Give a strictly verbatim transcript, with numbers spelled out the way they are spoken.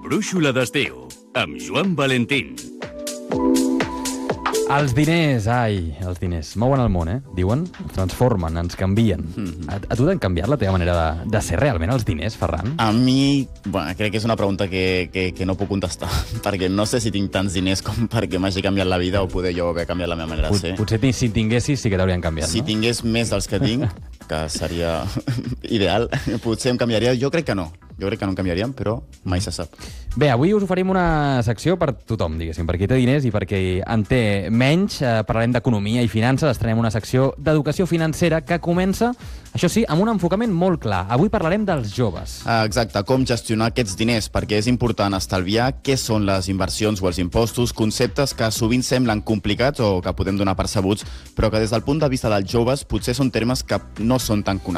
brúixola d'estiu, amb Joan Valentín. Els diners, ai, els diners, mouen el món, eh? Diuen, ens transformen, ens canvien. Mm-hmm. A, a tu t'han canviat la teva manera de, de ser realment els diners, Ferran? A mi, bueno, crec que és una pregunta que, que, que no puc contestar, perquè no sé si tinc tants diners com perquè m'hagi canviat la vida o poder jo haver canviat la meva manera de ser. Potser si tinguessis sí que t'haurien canviat, si no? Si tingués més dels que tinc, que seria ideal, potser em canviaria. Jo crec que no. Jo crec que no en canviaríem, però mai se sap. Bé, avui us oferim una secció per tothom, diguéssim, per qui té diners i per qui en té menys. Eh, parlarem d'economia i finances, estrenem una secció d'educació financera que comença, això sí, amb un enfocament molt clar. Avui parlarem dels joves. Exacte, com gestionar aquests diners, perquè és important estalviar, què són les inversions o els impostos, conceptes que sovint semblen complicats o que podem donar percebuts, però que des del punt de vista dels joves potser són termes que no són tan coneguts.